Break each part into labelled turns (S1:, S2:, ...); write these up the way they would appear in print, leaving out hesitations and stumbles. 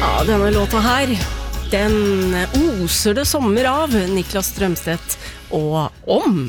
S1: Ja, denne låta her, den oser det sommer av Niklas Strømstedt og Om.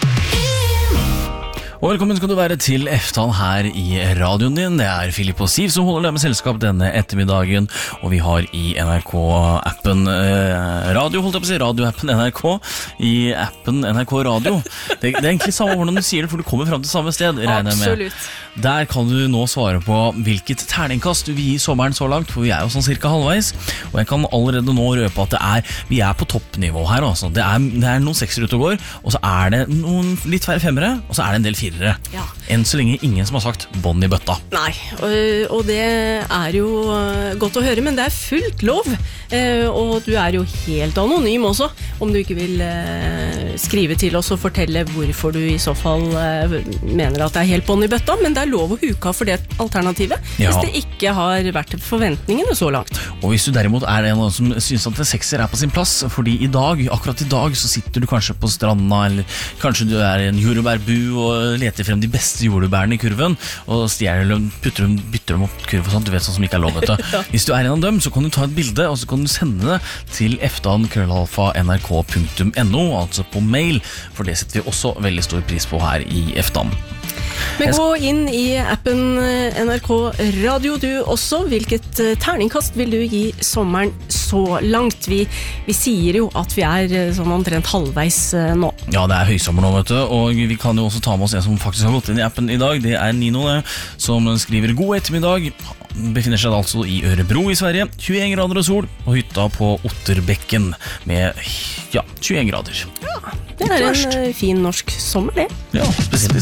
S2: Og velkommen skal du være til Eftan her i radioen din. Det er Filip og Siv som holder deg med selskap denne ettermiddagen. Og vi har i NRK-appen radio, holdt jeg på å si, radioappen NRK, i appen NRK Radio. Det er egentlig samme hvordan du sier det, for du kommer frem til samme sted, regner jeg med.
S1: Absolutt.
S2: Der kan du nå svare på hvilket terningkast du vil gi sommeren så langt, for vi er jo sånn cirka halvveis. Og jeg kan allerede nå røpe at vi er på toppnivå her, altså. Det er noen sekser ute og går, og så er det noen litt færre femmere, og så er det en del firere.
S1: Ja.
S2: Enn så lenge ingen som har sagt bånd i bøtta.
S1: Nei, og det er jo godt å høre, men det er fullt lov. Og du er jo helt anonym også, om du ikke vil skrive til oss og fortelle hvorfor du i så fall mener at det er helt bånd i bøtta, men det er lov å huke av for det alternativet,
S2: Ja.
S1: hvis det ikke har vært forventningene så langt.
S2: Og hvis du derimot er en som synes at en sekser er på sin plass, fordi akkurat i dag så sitter du kanskje på stranda, eller kanskje du er i en jordbærbu og leter frem de beste jordbærene i kurven, og bytter dem opp kurven, sånn, du vet, sånn som ikke er lov, vet du. Hvis du er en av dem, så kan du ta et bilde, og så kan du sende det til eftan@nrk.no, altså på mail, for det setter vi også veldig stor pris på her i Eftan.
S1: Men gå inn i appen NRK Radio du også. Hvilket terningkast vil du gi sommeren så langt? Vi sier jo at vi er sånn omtrent halvveis nå.
S2: Ja, det er høysommer nå, vet du, og vi kan jo også ta med oss en som faktisk har gått inn i appen i dag. Det er Nino, som skriver god ettermiddag. Befinner seg altså i Örebro i Sverige. 21 grader og sol, og hytta på Otterbekken med 21 grader.
S1: Det er en fin norsk sommer, det.
S2: Ja, spesielt